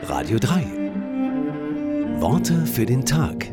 Radio 3. Worte für den Tag.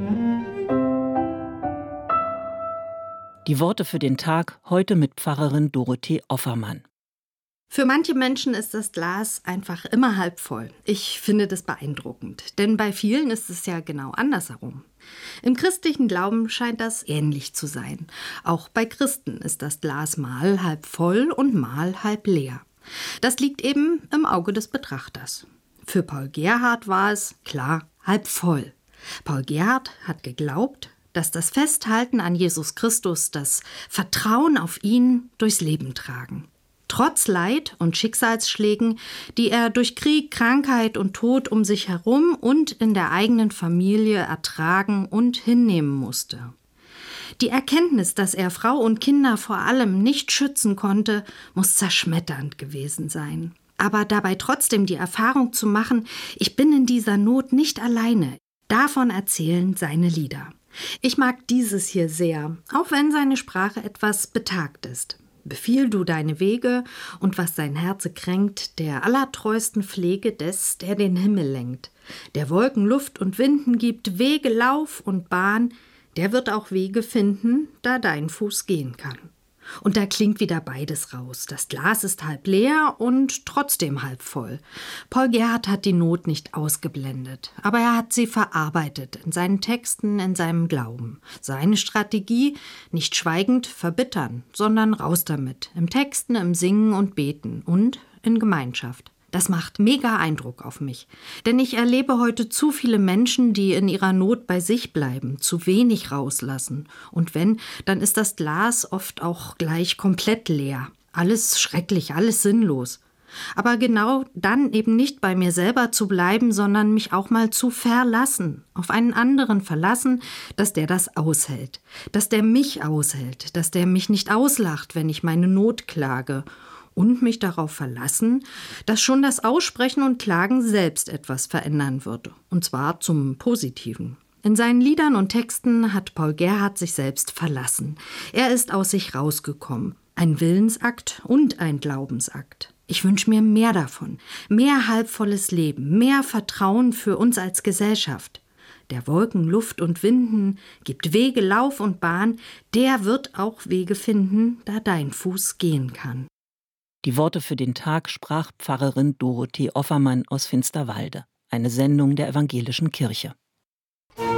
Die Worte für den Tag heute mit Pfarrerin Dorothee Offermann. Für manche Menschen ist das Glas einfach immer halb voll. Ich finde das beeindruckend, denn bei vielen ist es ja genau andersherum. Im christlichen Glauben scheint das ähnlich zu sein. Auch bei Christen ist das Glas mal halb voll und mal halb leer. Das liegt eben im Auge des Betrachters. Für Paul Gerhardt war es, klar, halb voll. Paul Gerhardt hat geglaubt, dass das Festhalten an Jesus Christus, das Vertrauen auf ihn durchs Leben tragen. Trotz Leid und Schicksalsschlägen, die er durch Krieg, Krankheit und Tod um sich herum und in der eigenen Familie ertragen und hinnehmen musste. Die Erkenntnis, dass er Frau und Kinder vor allem nicht schützen konnte, muss zerschmetternd gewesen sein. Aber dabei trotzdem die Erfahrung zu machen, ich bin in dieser Not nicht alleine, davon erzählen seine Lieder. Ich mag dieses hier sehr, auch wenn seine Sprache etwas betagt ist. Befiehl du deine Wege und was dein Herze kränkt, der allertreusten Pflege des, der den Himmel lenkt. Der Wolken Luft und Winden gibt Wege, Lauf und Bahn, der wird auch Wege finden, da dein Fuß gehen kann. Und da klingt wieder beides raus. Das Glas ist halb leer und trotzdem halb voll. Paul Gerhardt hat die Not nicht ausgeblendet, aber er hat sie verarbeitet in seinen Texten, in seinem Glauben. Seine Strategie, nicht schweigend verbittern, sondern raus damit. Im Texten, im Singen und Beten und in Gemeinschaft. Das macht mega Eindruck auf mich. Denn ich erlebe heute zu viele Menschen, die in ihrer Not bei sich bleiben, zu wenig rauslassen. Und wenn, dann ist das Glas oft auch gleich komplett leer. Alles schrecklich, alles sinnlos. Aber genau dann eben nicht bei mir selber zu bleiben, sondern mich auch mal zu verlassen, auf einen anderen verlassen, dass der das aushält, dass der mich aushält, dass der mich nicht auslacht, wenn ich meine Not klage. Und mich darauf verlassen, dass schon das Aussprechen und Klagen selbst etwas verändern wird, und zwar zum Positiven. In seinen Liedern und Texten hat Paul Gerhardt sich selbst verlassen. Er ist aus sich rausgekommen. Ein Willensakt und ein Glaubensakt. Ich wünsche mir mehr davon, mehr halbvolles Leben, mehr Vertrauen für uns als Gesellschaft. Der Wolken, Luft und Winden gibt Wege, Lauf und Bahn, der wird auch Wege finden, da dein Fuß gehen kann. Die Worte für den Tag sprach Pfarrerin Dorothee Offermann aus Finsterwalde, eine Sendung der Evangelischen Kirche.